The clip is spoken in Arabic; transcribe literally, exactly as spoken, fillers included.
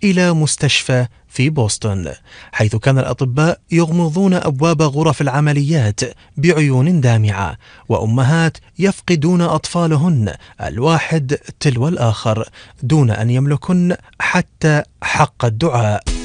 إلى مستشفى في بوسطن، حيث كان الأطباء يغمضون أبواب غرف العمليات بعيون دامعة، وأمهات يفقدون أطفالهن الواحد تلو الآخر دون أن يملكن حتى حق الدعاء.